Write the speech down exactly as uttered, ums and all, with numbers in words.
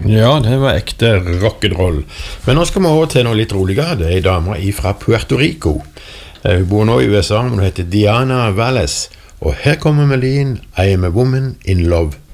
Ja, det var ekte rock'n'roll. Men nå skal vi over til noe litt roligere. Det er en dame fra Puerto Rico. Eh, Hun bor nå i U S A, men hun heter Diana Valles. Og her kommer melodien I Am a Woman in Love.